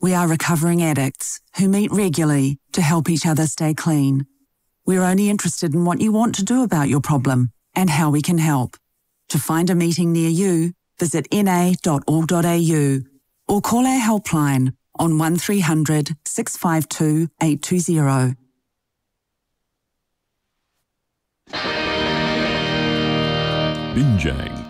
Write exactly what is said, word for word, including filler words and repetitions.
We are recovering addicts who meet regularly to help each other stay clean. We're only interested in what you want to do about your problem and how we can help. To find a meeting near you, visit n a dot org dot a u or call our helpline on one three hundred, six five two, eight two zero. Binjang.